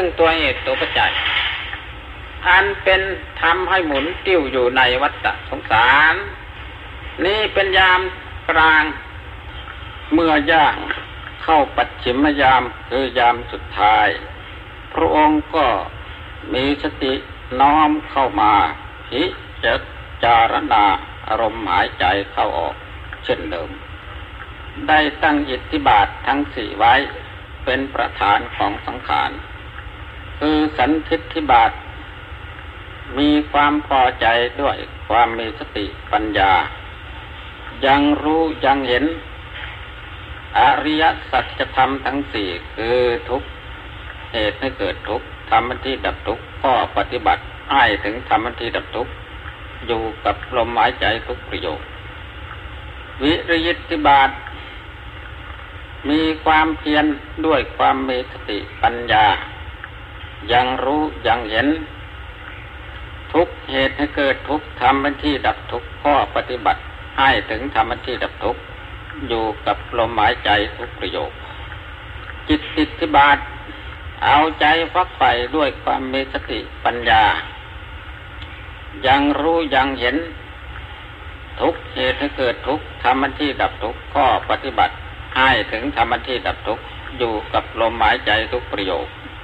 ตัวเหตุตัวปัจจัยอันเป็นทำให้หมุนติ้วอยู่ในวัฏสงสารนี่เป็นยามกลางเมื่อย่างเข้าปัจฉิมยามคือยามสุดท้ายพระองค์ก็มีสติน้อมเข้ามาพิจารณาอารมณ์หายใจเข้าออกเช่นเดิมได้ตั้งอิทธิบาททั้งสี่ไว้เป็นประธานของสังขารคือสันทิฏฐิบาทมีความพอใจด้วยความมีสติปัญญายังรู้ยังเห็นอริยสัจธรรมทั้งสี่คือทุกข์เหตุให้เกิดทุกข์ธรรมที่ดับทุกข์ข้อปฏิบัติให้ถึงธรรมที่ดับทุกข์อยู่กับลมหายใจทุกประโยควิริยิทธิบาทมีความเพียรด้วยความมีสติปัญญายังรู้ยังเห็นทุกเหตุให้เกิดทุกธรรมที่ดับทุกข้อปฏิบัติให้ถึงธรรมที่ดับทุกอยู่กับลมหายใจทุกประโยคจิตติทธิบาทเอาใจฟักใฝ่ด้วยความมีสติปัญญายังรู้ยังเห็นทุกเหตุให้เกิดทุกธรรมที่ดับทุกข้อปฏิบัติให้ถึงธรรมที่ดับทุกอยู่กับลมหายใจทุกประโยค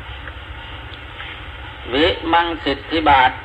วิมังสิทธิบาท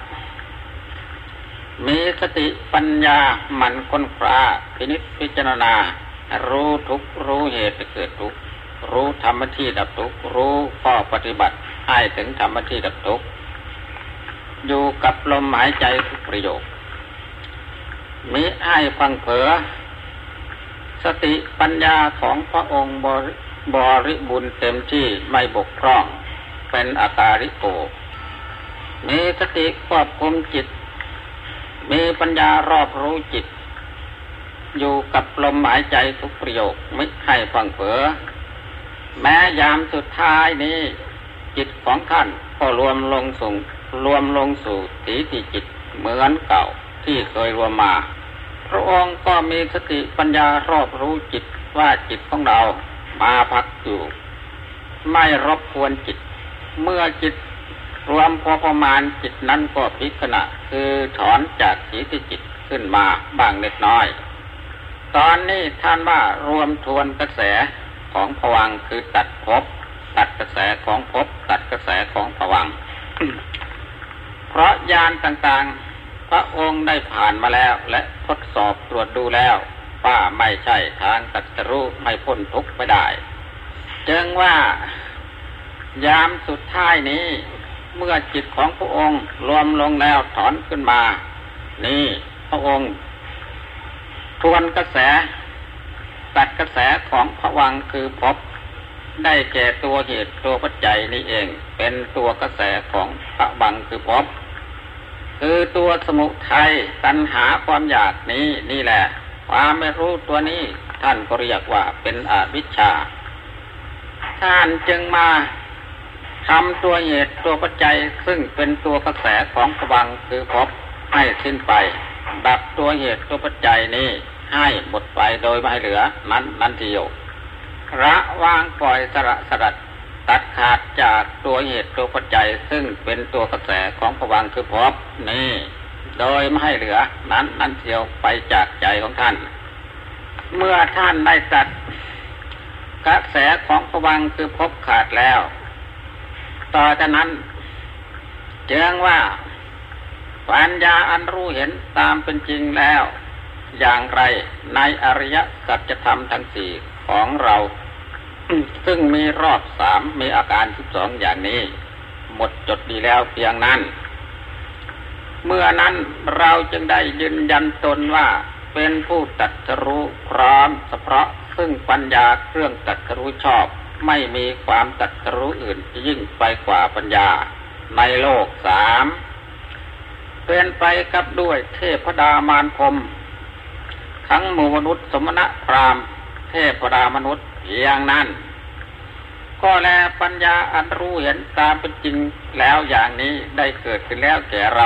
มีสติปัญญาหมั่นค้นคว้าพินิจพิจารณารู้ทุกข์รู้เหตุให้เกิดทุกข์รู้ธรรมที่ดับทุกข์รู้ข้อปฏิบัติให้ถึงธรรมที่ดับทุกข์อยู่กับลมหายใจทุกประโยคมิให้พังเผลอสติปัญญาของพระองค์บริบูรณ์เต็มที่ไม่บกพร่องเป็นอาการิโกมีสติควบคุมจิตมีปัญญารอบรู้จิตอยู่กับลมหายใจทุกประโยคไม่ให้พังเผลอแม้ยามสุดท้ายนี้จิตของท่านก็รวมลงสู่ถีติจิตเหมือนเก่าที่เคยรวมมาพระองค์ก็มีสติปัญญารอบรู้จิตว่าจิตของเรามาพักอยู่ไม่รบกวนจิตเมื่อจิตรวมพอประมาณจิตนั้นก็พลิกขณะคือถอนจากถีติจิตขึ้นมาบ้างเล็กน้อยตอนนี้ท่านว่ารวมทวนกระแสของภวังค์คือตัดภพตัดกระแสของภพตัดกระแสของภวังค์ เพราะญาณต่างๆพระองค์ได้ผ่านมาแล้วและทดสอบตรวจดูแล้วว่าไม่ใช่ทางตรัสรู้ไม่พ้นทุกข์ไปได้จึงว่ายามสุดท้ายนี้เมื่อจิตของพระองค์รวมลงแล้วถอนขึ้นมานี่พระองค์ทวนกระแสตัดกระแสของภวังค์คือภพได้แก่ตัวเหตุตัวปัจจัยนี้เองเป็นตัวกระแสของภวังค์คือภพคือตัวสมุทัยตัณหาความอยากนี่แหละความไม่รู้ตัวนี้ท่านก็เรียกว่าเป็นอวิชชาท่านจึงมาทำตัวเหตุตัวปัจจัยซึ่งเป็นตัวกระแสของภวังค์คือภพให้สิ้นไปดับตัวเหตุตัวปัจจัยนี้ให้หมดไปโดยไม่เหลือนั้นทีเดียวระวางปล่อยสลัดตัดขาดจากตัวเหตุตัวปัจจัยซึ่งเป็นตัวกระแสของภวังค์คือภพนี้โดยไม่ให้เหลือนั้นทีเดียวไปจากใจของท่านเมื่อท่านได้ตัดกระแสของภวังค์คือภพขาดแล้วต่อจากนั้นจึงว่าปัญญาอันรู้เห็นตามเป็นจริงแล้วอย่างไรในอริยสัจธรรมทั้งสี่ของเรา ซึ่งมีรอบ3มีอาการ12อย่างนี้หมดจดดีแล้วเพียงนั้นเมื่อนั้นเราจึงได้ยืนยันตนว่าเป็นผู้ตรัสรู้พร้อมเฉพาะซึ่งปัญญาเครื่องตรัสรู้ชอบไม่มีความตรัสรู้อื่นที่ยิ่งไปกว่าปัญญาในโลก3เป็นไปกับด้วยเทพดามารพรหมทั้งหมู่มนุษย์สมณะพราหมณ์เทพดามนุษย์อย่างนั้นก็แลปัญญาอันรู้เห็นตามเป็นจริงแล้วอย่างนี้ได้เกิดขึ้นแล้วแก่เรา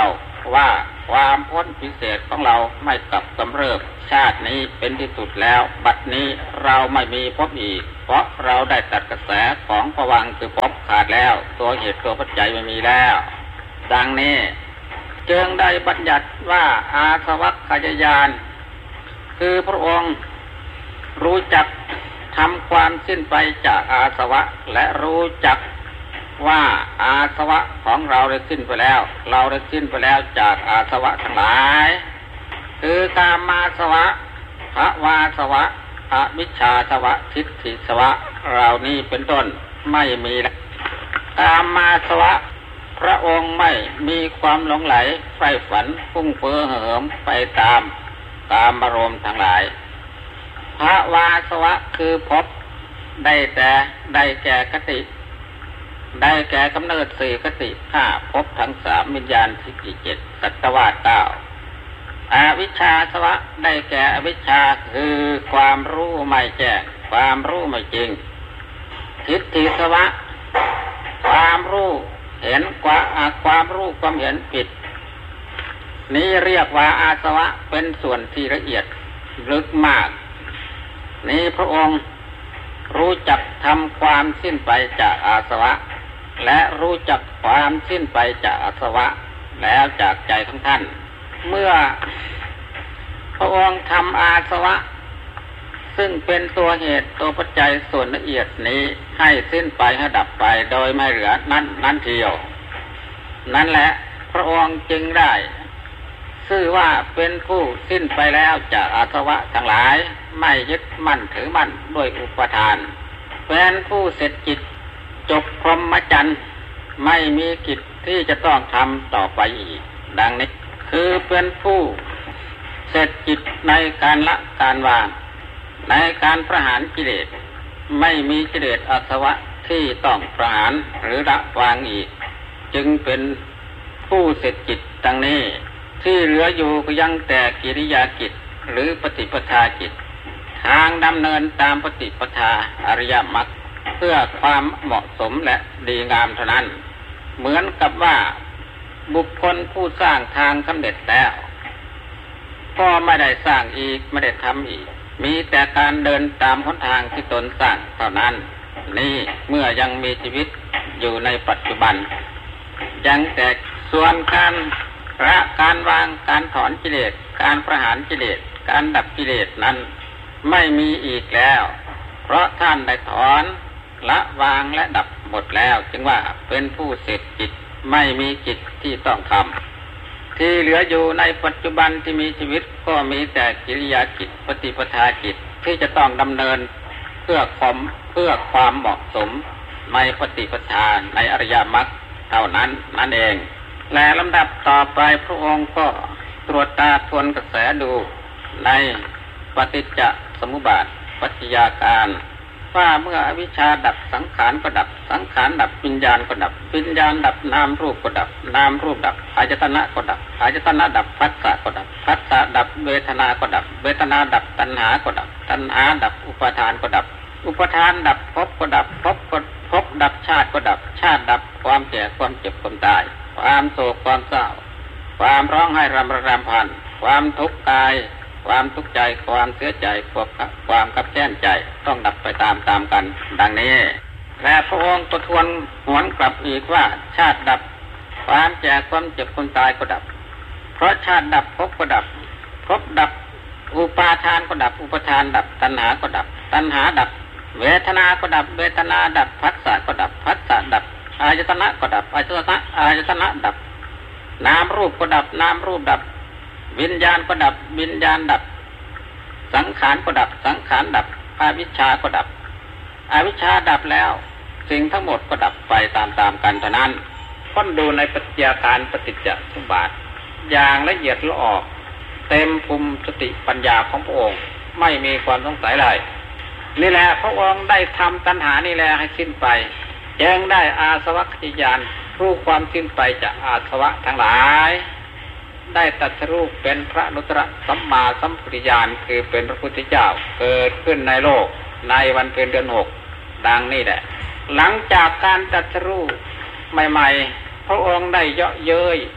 ว่าความพ้นพิเศษของเราไม่กลับกำเริบชาตินี้เป็นที่สุดแล้วบัดนี้เราไม่มีพบอีกเพราะเราได้ตัดกระแสของภวังค์คือภพขาดแล้วตัวเหตุตัวปัจจัยไม่มีแล้วดังนี้จึงได้บัญญัติว่าอาสวัคคยญาณคือพระองค์รู้จักทำความสิ้นไปจากอาสวะและรู้จักว่าอาสวะของเราได้สิ้นไปแล้วเราได้สิ้นไปแล้วจากอาสวะทั้งหลายคือกามาสวะภวาสวะอวิชชาสวะทิฏฐิสวะเหล่านี้เป็นต้นไม่มีกามาสวะพระองค์ไม่มีความหลงไหลใฝ่ฝันฟุ้งเฟ้อเหิมไปตามกามารมณ์ทั้งหลายภวาสวะคือภพได้แก่คติได้แก่กำเนิดสี่คติห้าภพทั้งสามวิญญาณทิฏฐิเจ็ดสัตวาสเก้าอวิชชาสวะได้แก่อวิชชาคือความรู้ไม่แจ้งความรู้ไม่จริงทิฏฐิสวะความรู้เห็นความรู้ความเห็นผิดนี้เรียกว่าอาสวะเป็นส่วนที่ละเอียดลึกมากนี้พระองค์รู้จักทำความสิ้นไปจากอาสวะและรู้จักความสิ้นไปจากอาสวะแล้วจากใจของท่านเมื่อพระองค์ทำอาสวะซึ่งเป็นตัวเหตุตัวปัจจัยส่วนละเอียดนี้ให้สิ้นไปให้ดับไปโดยไม่เหลือนั้นเดียวนั่นแหละพระองค์จึงได้ชื่อว่าเป็นผู้สิ้นไปแล้วจากอาสวะทั้งหลายไม่ยึดมั่นถือมั่นด้วยอุปทานเป็นผู้เสร็จกิจจบพรหมจรรย์ไม่มีกิจที่จะต้องทำต่อไปอีกดังนี้คือเป็นผู้เสร็จกิจในการละการวางในการประหารกิเลสไม่มีกิเลสอาสวะที่ต้องประหารหรือละวางอีกจึงเป็นผู้เสร็จกิจดังนี้ที่เหลืออยู่ก็ยังแต่กิริยากิจหรือปฏิปทากิจทางดำเนินตามปฏิปทาอริยมรรคเพื่อความเหมาะสมและดีงามเท่านั้นเหมือนกับว่าบุคคลผู้สร้างทางสำเร็จแล้วก็ไม่ได้สร้างอีกไม่ได้ทำอีกมีแต่การเดินตามหนทางที่ตนสร้างเท่านั้นนี่เมื่อยังมีชีวิตอยู่ในปัจจุบันยังแต่ส่วนการละการวางการถอนกิเลสการประหารกิเลสการดับกิเลสนั้นไม่มีอีกแล้วเพราะท่านได้ถอนละวางและดับหมดแล้วจึงว่าเป็นผู้เสร็จกิจไม่มีกิจที่ต้องทำที่เหลืออยู่ในปัจจุบันที่มีชีวิตก็มีแต่กิริยากิจปฏิปทากิจที่จะต้องดำเนินเพื่อความเหมาะสมในปฏิปทาในอริยมรรคเท่านั้นนั่นเองและลำดับต่อไปพระองค์ก็ตรวจตาทวนกระแสดูในปฏิจจสมุปบาทปัจจัยการว่าเมื่ออวิชชาดับสังขารก็ดับสังขารดับวิญญาณก็ดับวิญญาณดับนามรูปก็ดับนามรูปดับอายตนะก็ดับอายตนะดับผัสสะก็ดับผัสสะดับเวทนาก็ดับเวทนาดับตัณหาก็ดับตัณหาดับอุปาทานก็ดับอุปาทานดับภพก็ดับภพดับชาติก็ดับชาติดับความแก่ความเจ็บความตายความโศกความเศร้าความร้องไห้รำพันความทุกข์กายความทุกข์ใจความเสียใจความขับแค้นใจต้องดับไปตามกันดังนี้และพระองค์ก็ทวนหวนกลับอีกว่าชาติดับความแก่ความเจ็บความตายก็ดับเพราะชาติดับภพก็ดับภพดับอุปาทานก็ดับอุปาทานดับตัณหาก็ดับตัณหาดับเวทนาก็ดับเวทนาดับผัสสะก็ดับผัสสะดับอายตนะก็ดับอายตนะดับนามรูปก็ดับนามรูปดับวิญญาณก็ดับวิญญาณดับสังขารก็ดับสังขารดับอวิชชาก็ดับอวิชชาดับแล้วสิ่งทั้งหมดก็ดับไปตามกันเท่านั้นค้นดูในปัจจัยการปฏิจจสมุปบาทอย่างละเอียดละออกเต็มภูมิสติปัญญาของพระองค์ไม่มีความสงสัยเลยนี่แหละพระองค์ได้ทำตัณหานี่แหละให้สิ้นไปจึงได้อาสวัคยญาณรู้ความสิ้นไปจากอาสวะทั้งหลายได้ตรัสรู้เป็นพระอนุตตรสัมมาสัมพุทธญาณคือเป็นพระพุทธเจ้าเกิดขึ้นในโลกในวันเพ็ญเดือน 6ดังนี้แหละหลังจากการตรัสรู้ใหม่ๆพระองค์ได้เยาะเย้ย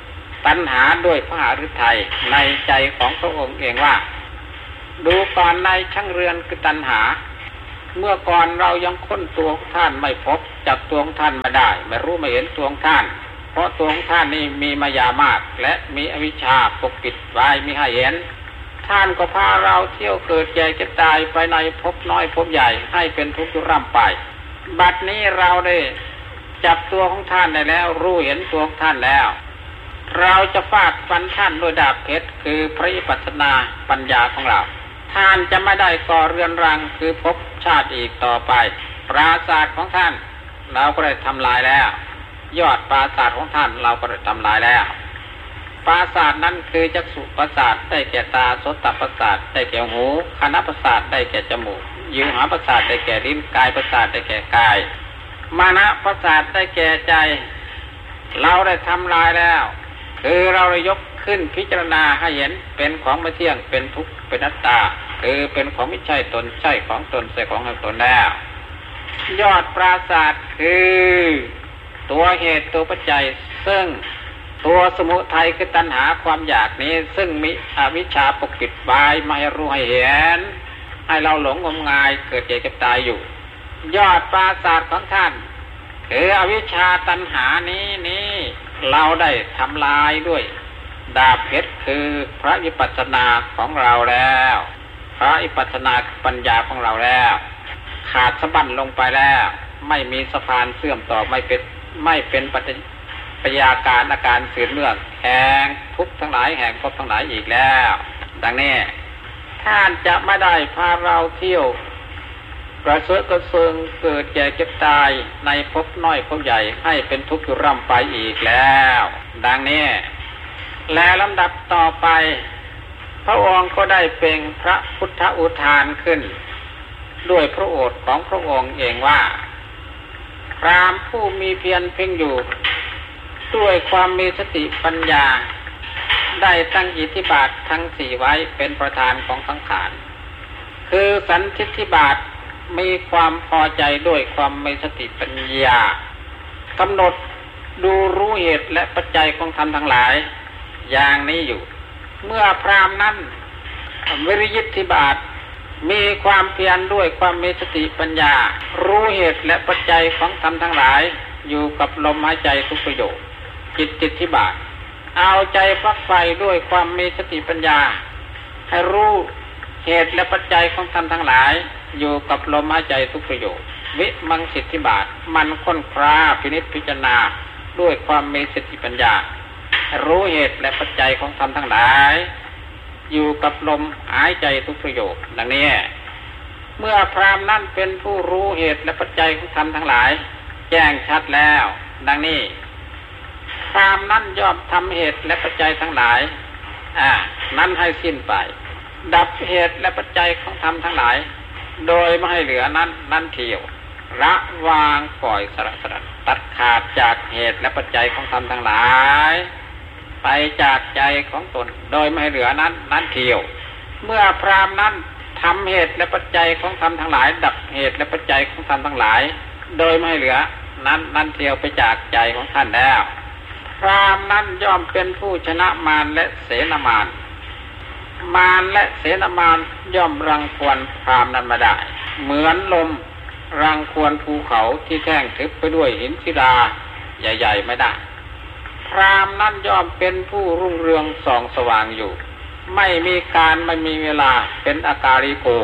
ตัณหาด้วยพระหฤทัยในใจของพระองค์เองว่าดูก่อนในช่างเรือนคือตัณหาเมื่อก่อนเรายังค้นตัวของท่านไม่พบจับตัวของท่านมาได้ไม่รู้ไม่เห็นตัวของท่านเพราะตัวของท่านนี่มีมายามากและมีอวิชชาปกปิดไว้มิให้เห็นท่านก็พาเราเที่ยวเกิดแก่เจ็บตายไปในภพน้อยภพใหญ่ให้เป็นทุกข์ร่ำไปบัดนี้เราได้จับตัวของท่านได้แล้วรู้เห็นตัวของท่านแล้วเราจะฟาดฟันท่านด้วยดาบเพชรคือพระวิปัสสนาปัญญาของเราท่านจะไม่ได้ก่อเรือนรังคือภพชาติอีกต่อไปปราสาทของท่านเราก็ได้ทำลายแล้วยอดปราสาทของท่านเราก็ได้ทำลายแล้วปราสาทนั้นคือจักษุปราสาทได้แก่ตาโสตปราสาทได้แก่หูคานปราสาทได้แก่จมูกยิวหาปราสาทได้แก่ลิ้นกายปราสาทได้แก่กายมานะปราสาทได้แก่ใจเราได้ทำลายแล้วคือเราได้ยกขึ้นพิจารณาให้เห็นเป็นของไม่เที่ยงเป็นทุกข์เป็นอนัตตาคือเป็นของไม่ใช่ตนใช่ของตนใช่ของตนแล้วยอดปราสาทคือตัวเหตุตัวปัจจัยซึ่งตัวสมุทัยคือตัณหาความอยากนี้ซึ่งมีอวิชชาปกปิดไว้ไม่ให้รู้ให้เห็นให้เราหลงงมงายเกิดแก่เก็บตายอยู่ยอดปราสาทของท่านคืออวิชชาตัณหานี้เราได้ทำลายด้วยดาบเพชรคือพระวิปัสสนาของเราแล้วพระวิปัสสนาปัญญาของเราแล้วขาดสะบั้นลงไปแล้วไม่มีสะพานเสื่อมต่อไม่เป็นปัญญาการอาการสืบเนื่องแห่งทุกข์ทั้งหลายแห่งภพทั้งหลายอีกแล้วดังนี้ท่านจะไม่ได้พาเราเที่ยวกระเซาะกระเซิงเกิดแก่เจ็บตายในภพน้อยภพใหญ่ให้เป็นทุกข์อยู่ร่ำไปอีกแล้วดังนี้และลำดับต่อไปพระองค์ก็ได้เป็นพระพุทธอุทานขึ้นด้วยพระโอษฐ์ของพระองค์เองว่าพราหมณ์ผู้มีเพียรเพ่งอยู่ด้วยความมีสติปัญญาได้ตั้งอิทธิบาททั้งสี่ไว้เป็นประธานของสังขารคือสันทิฏฐิบาทมีความพอใจด้วยความมีสติปัญญากำหนดดูรู้เหตุและปัจจัยของธรรมทั้งหลายอย่างนี้อยู่เมื่อพราหมณ์นั้นวิริยิทธิบาทมีความเพียรด้วยความมีสติปัญญารู้เหตุและปัจจัยของธรรมทั้งหลายอยู่กับลมหายใจทุกประโยคจิตติทธิบาทเอาใจฟักไฟด้วยความมีสติปัญญาให้รู้เหตุและปัจจัยของธรรมทั้งหลายอยู่กับลมหายใจทุกประโยควิมังสิทธิบาทมันค้นคว้าพินิจพิจารณาด้วยความมีสติปัญญารู้เหตุและปัจจัยของธรรมทั้งหลายอยู่กับลมหายใจทุกประโยคดังนี้เมื่อพราหมณ์นั้นเป็นผู้รู้เหตุและปัจจัยของธรรมทั้งหลายแจ้งชัดแล้วดังนี้พราหมณ์นั้นย่อมทำเหตุและปัจจัยทั้งหลายนั้นให้สิ้นไปดับเหตุและปัจจัยของธรรมทั้งหลายโดยไม่ให้เหลือนั้นเที่ยวละวางปล่อยสละตัดขาดจากเหตุและปัจจัยของธรรมทั้งหลายไปจากใจของตนโดยไม่ให้เหลือนั้นเที่ยวเมื่อพราหมณ์นั้นทำเหตุและปัจจัยของธรรมทั้งหลายดับเหตุและปัจจัยของธรรมทั้งหลายโดยไม่ให้เหลือนั้นเที่ยวไปจากใจของท่านแล้วพราหมณ์นั้นย่อมเป็นผู้ชนะมารและเสนามารและเสนามารย่อมรังควรพราหมณ์นั้นมาได้เหมือนลมรังควรภูเขาที่แท่งทึบไปด้วยหินศิลาใหญ่ๆไม่ได้พราหมณ์นั้นย่อมเป็นผู้รุ่งเรืองส่องสว่างอยู่ไม่มีการไม่มีเวลาเป็นอากาลิโก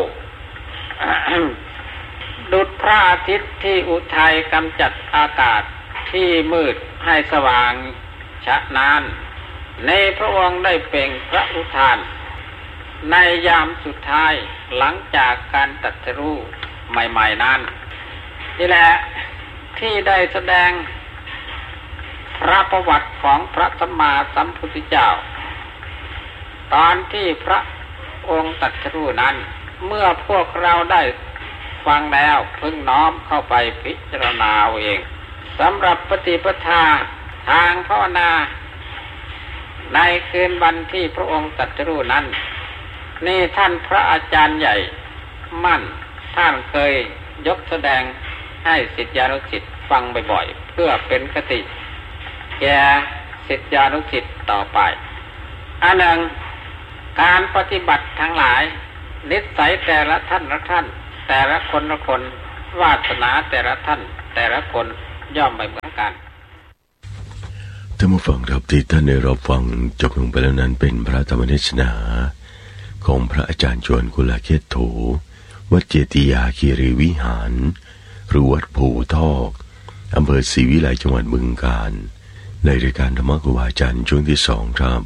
ดุจพระอาทิตย์ที่อุทัยกำจัดอากาศที่มืดให้สว่างชะนานในพระองค์ได้เปล่งพระอุทานในยามสุดท้ายหลังจากการตรัสรู้ใหม่ๆนั้นนี่แหละที่ได้แสดงพระประวัติของพระสัมมาสัมพุทธเจ้าตอนที่พระองค์ตรัสรู้นั้นเมื่อพวกเราได้ฟังแล้วพึงน้อมเข้าไปพิจารณาเอาเองสำหรับปฏิปทาทางภาวนาในคืนวันที่พระองค์ตรัสรู้นั้นนี่ท่านพระอาจารย์ใหญ่มั่นท่านเคยยกแสดงให้ศิษยานุศิษย์ฟังบ่อยๆเพื่อเป็นคติแก่ศิษยานุศิษย์ต่อไปอันหนึ่งการปฏิบัติทั้งหลายนิสัยแต่ละท่านแต่ละคนละคนวาสนาแต่ละท่านแต่ละคนย่อมไม่เหมือนกันท่านผู้ฟังครับที่ท่านได้รับฟังจบลงไปแล้วนั้นเป็นพระธรรมเทศนาของพระอาจารย์ชวนกุลเขตโถวัดเจติยาคีรีวิหารหรือวัดภูทอกอำเภอศรีวิไลจังหวัดบึงกาฬในรายการธรรมกวาจารย์ช่วงที่2ครับ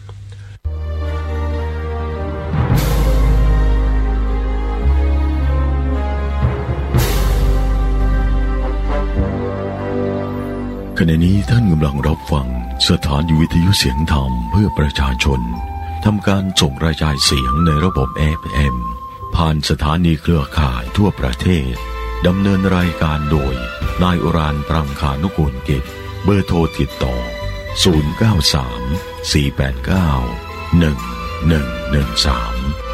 ขณะนี้ท่านกำลังรับฟังสถานีวิทยุเสียงธรรมเพื่อประชาชนทำการส่งกระจายเสียงในระบบ FM ผ่านสถานีเครือข่ายทั่วประเทศดำเนินรายการโดยนายอุรานปรังคานุกูลกิจเบอร์โทรติดต่อ093 489 1113